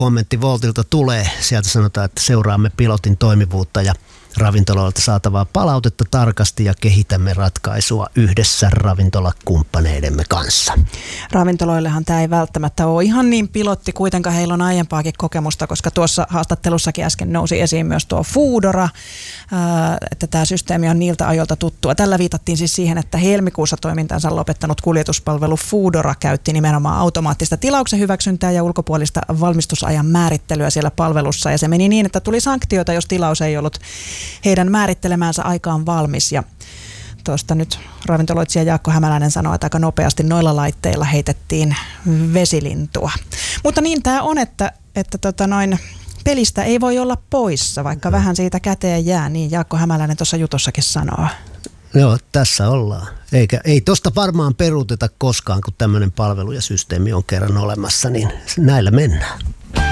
kommentti Woltilta tulee. Sieltä sanotaan, että seuraamme pilotin toimivuutta ja ravintoloilta saatavaa palautetta tarkasti ja kehitämme ratkaisua yhdessä ravintolakumppaneidemme kanssa. Ravintoloillehan tämä ei välttämättä ole ihan niin pilotti, kuitenkaan heillä on aiempaakin kokemusta, koska tuossa haastattelussakin äsken nousi esiin myös tuo Foodora, että tämä systeemi on niiltä ajoilta tuttua. Tällä viitattiin siis siihen, että helmikuussa toimintansa lopettanut kuljetuspalvelu Foodora käytti nimenomaan automaattista tilauksen hyväksyntää ja ulkopuolista valmistusajan määrittelyä siellä palvelussa, ja se meni niin, että tuli sanktioita, jos tilaus ei ollut heidän määrittelemäänsä aikaan valmis. Ja tuosta nyt ravintoloitsija Jaakko Hämäläinen sanoi, että aika nopeasti noilla laitteilla heitettiin vesilintua. Mutta niin tämä on, että pelistä ei voi olla poissa, vaikka vähän siitä käteen jää, niin Jaakko Hämäläinen tuossa jutossakin sanoo. Joo, tässä ollaan. Ei tosta varmaan peruuteta koskaan, kun tämmöinen palvelu ja systeemi on kerran olemassa, niin näillä mennään.